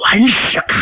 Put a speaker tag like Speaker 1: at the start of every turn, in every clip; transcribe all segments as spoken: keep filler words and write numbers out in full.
Speaker 1: 袁世凯。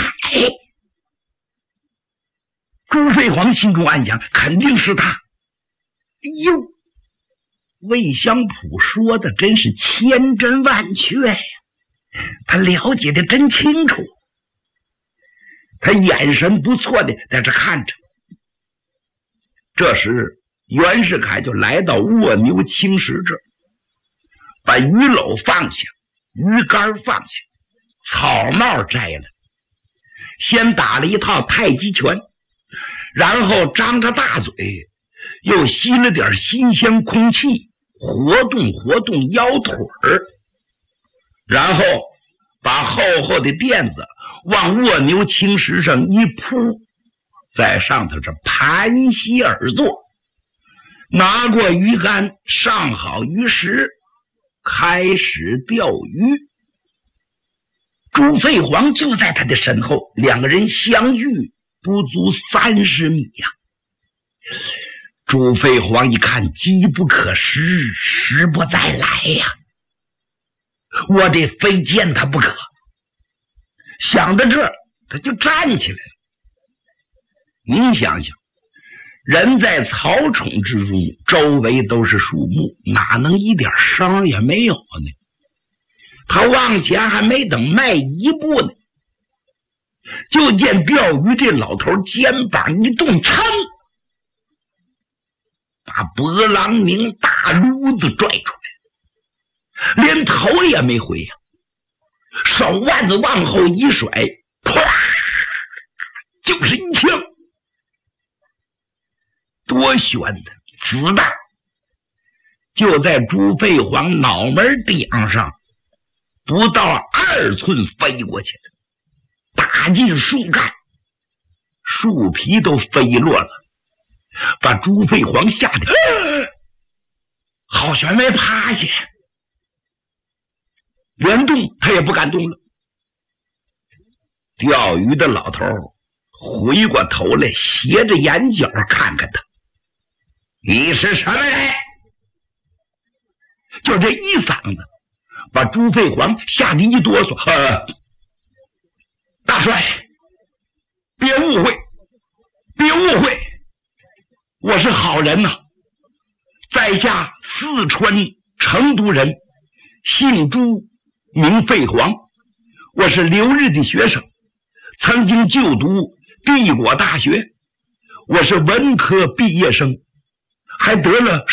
Speaker 1: 朱飞黄心中暗想，肯定是他。哎呦，魏香普说的真是千真万确呀，他了解的真清楚。他眼神不错的在这看着。这时袁世凯就来到卧牛青石这儿，把鱼篓放下，鱼竿放下，草帽摘了，先打了一套太极拳，然后张着大嘴，又吸了点新鲜空气，活动活动腰腿儿，然后把厚厚的垫子往卧牛青石上一铺，在上头这盘膝而坐，拿过鱼竿，上好鱼食，开始钓鱼。朱飞黄就在他的身后，两个人相距不足三十米呀、啊。朱飞黄一看机不可失，时不再来呀，我得非见他不可。想到这儿，他就站起来了。您想想，人在草丛之中，周围都是树木，哪能一点声也没有呢？他往前还没等迈一步呢，就见钓鱼这老头肩膀一动，噌，把勃朗宁大撸子拽出来，连头也没回呀、啊，手腕子往后一甩，啪，就是一枪。多悬的子弹就在朱飞黄脑门顶上不到二寸飞过去了，打进树干，树皮都飞落了，把朱飞黄吓得、呃、好悬没趴下，连动他也不敢动了。钓鱼的老头回过头来，斜着眼角看看他，你是什么人？就这一嗓子把朱飞黄吓得一哆嗦。呃，大帅，别误会，别误会，我是好人呐、啊，在下四川成都人，姓朱，名飞黄，我是留日的学生，曾经就读帝国大学，我是文科毕业生，还得了